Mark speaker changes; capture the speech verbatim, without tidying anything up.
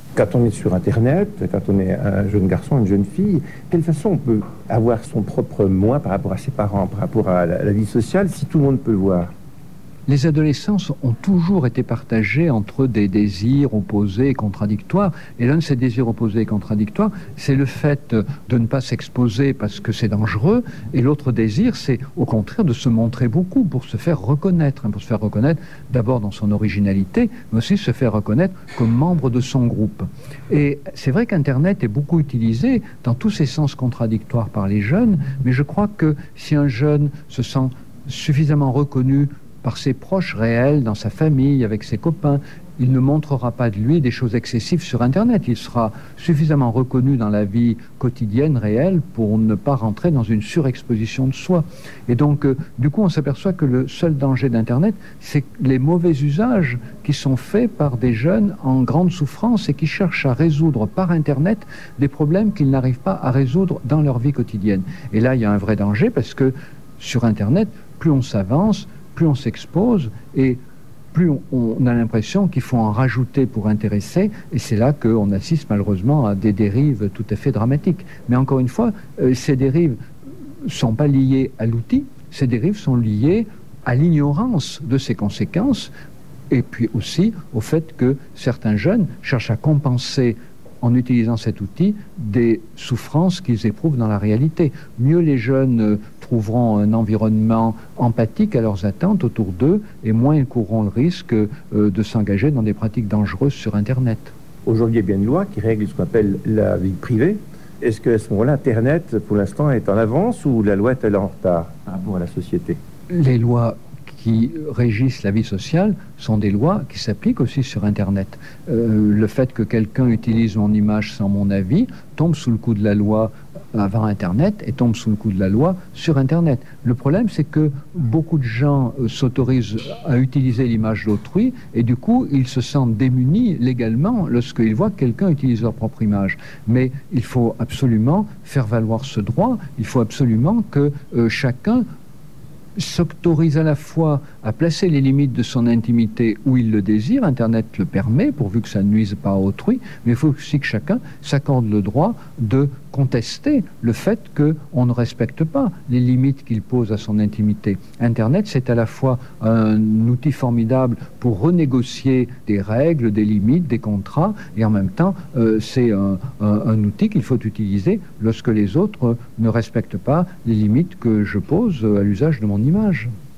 Speaker 1: Quand on est sur Internet, quand on est un jeune garçon, une jeune fille, de quelle façon on peut avoir son propre moi par rapport à ses parents, par rapport à la, la vie sociale, si tout le monde peut le voir?
Speaker 2: Les adolescents ont toujours été partagés entre des désirs opposés et contradictoires. Et l'un de ces désirs opposés et contradictoires, c'est le fait de ne pas s'exposer parce que c'est dangereux. Et l'autre désir, c'est au contraire de se montrer beaucoup pour se faire reconnaître. Pour se faire reconnaître d'abord dans son originalité, mais aussi se faire reconnaître comme membre de son groupe. Et c'est vrai qu'Internet est beaucoup utilisé dans tous ces sens contradictoires par les jeunes. Mais je crois que si un jeune se sent suffisamment reconnu par ses proches réels, dans sa famille, avec ses copains, il ne montrera pas de lui des choses excessives sur Internet. Il sera suffisamment reconnu dans la vie quotidienne, réelle, pour ne pas rentrer dans une surexposition de soi. Et donc, euh, du coup, on s'aperçoit que le seul danger d'Internet, c'est les mauvais usages qui sont faits par des jeunes en grande souffrance et qui cherchent à résoudre par Internet des problèmes qu'ils n'arrivent pas à résoudre dans leur vie quotidienne. Et là, il y a un vrai danger parce que sur Internet, plus on s'avance, plus on s'expose et plus on, on a l'impression qu'il faut en rajouter pour intéresser, et c'est là qu'on assiste malheureusement à des dérives tout à fait dramatiques. Mais encore une fois, euh, ces dérives ne sont pas liées à l'outil, ces dérives sont liées à l'ignorance de ses conséquences, et puis aussi au fait que certains jeunes cherchent à compenser en utilisant cet outil des souffrances qu'ils éprouvent dans la réalité. Mieux les jeunes euh, trouveront un environnement empathique à leurs attentes autour d'eux, et moins ils courront le risque euh, de s'engager dans des pratiques dangereuses sur Internet.
Speaker 1: Aujourd'hui, il y a bien une loi qui règle ce qu'on appelle la vie privée. Est-ce qu'à ce moment-là, Internet, pour l'instant, est en avance ou la loi est-elle en retard par rapport à la société?
Speaker 2: Les lois qui régissent la vie sociale sont des lois qui s'appliquent aussi sur Internet. Euh, le fait que quelqu'un utilise mon image sans mon avis tombe sous le coup de la loi avant Internet et tombe sous le coup de la loi sur Internet. Le problème, c'est que beaucoup de gens euh, s'autorisent à utiliser l'image d'autrui et du coup, ils se sentent démunis légalement lorsqu'ils voient que quelqu'un utilise leur propre image. Mais il faut absolument faire valoir ce droit. Il faut absolument que euh, chacun s'autorise à la fois à placer les limites de son intimité où il le désire, Internet le permet, pourvu que ça ne nuise pas à autrui, mais il faut aussi que chacun s'accorde le droit de contester le fait qu'on ne respecte pas les limites qu'il pose à son intimité. Internet, c'est à la fois un outil formidable pour renégocier des règles, des limites, des contrats, et en même temps, euh, c'est un, un, un outil qu'il faut utiliser lorsque les autres ne respectent pas les limites que je pose à l'usage de mon image.